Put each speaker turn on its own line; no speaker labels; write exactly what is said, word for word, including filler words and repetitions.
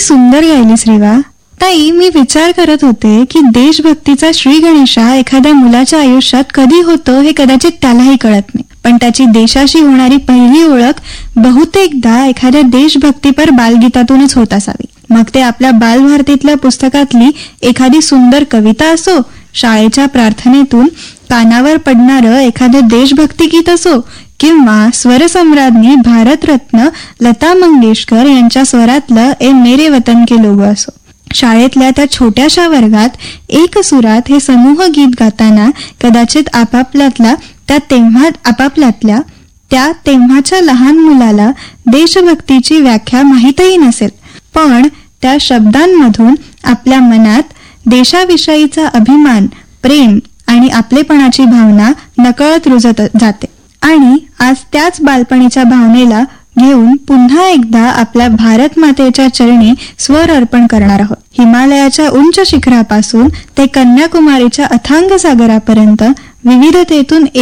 सुंदर गायलीस रेवा. ताई, मी विचार करत होते की देशभक्तीचा श्री गणेशा एखाद्या मुलाच्या आयुष्यात कधी होतो हे कदाचित त्यालाही कळत नाही, पण त्याची देशाशी होणारी पहिली ओळख बहुतेकदा एखाद्या देशभक्तीपर बालगीतातूनच होत असावी. मग ते आपल्या बालभारतीतल्या पुस्तकातली एखादी सुंदर कविता असो, शाळेच्या प्रार्थनेतून कानावर पडणारं एखादं देशभक्ती गीत असो, किंवा स्वरसम्राज्ञी भारतरत्न लता मंगेशकर यांच्या स्वरातलं ए मेरे वतन के लोग असो. शाळेतल्या त्या छोट्याशा वर्गात एक सुरात हे समूह गीत गाताना कदाचित आपापल्यातला त्या तेव्हा आपापल्यातल्या त्या तेव्हाच्या लहान मुलाला देशभक्तीची व्याख्या माहीतही नसेल, पण त्या शब्दांमधून आपल्या मनात देशाविषयीचा अभिमान, प्रेम आणि आपलेपणाची भावना नकळत रुजत जाते. आणि आज त्याच बालपणीच्या भावनेला घेऊन पुन्हा एकदा आपल्या भारत मातेच्या चरणी स्वर अर्पण करणार आहोत. हिमालयाच्या उंच शिखरापासून ते कन्याकुमारीच्या अथांग सागरापर्यंत विविधतेतून